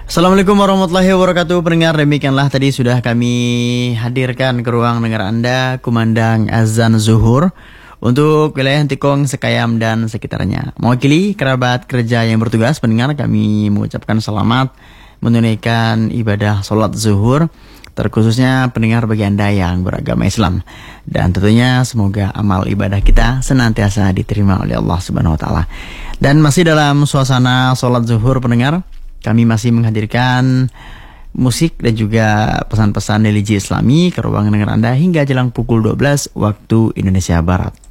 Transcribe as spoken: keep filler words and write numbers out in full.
Assalamualaikum warahmatullahi wabarakatuh. Pendengar, demikianlah tadi sudah kami hadirkan ke ruang dengar Anda kumandang azan zuhur untuk wilayah Tikong, Sekayam dan sekitarnya. Mewakili kerabat kerja yang bertugas, pendengar, kami mengucapkan selamat menunaikan ibadah sholat zuhur, terkhususnya pendengar bagi Anda yang beragama Islam. Dan tentunya semoga amal ibadah kita senantiasa diterima oleh Allah Subhanahu wa taala. Dan masih dalam suasana sholat zuhur, pendengar, kami masih menghadirkan musik dan juga pesan-pesan religi Islami ke ruang dengar Anda hingga jelang pukul dua belas waktu Indonesia Barat.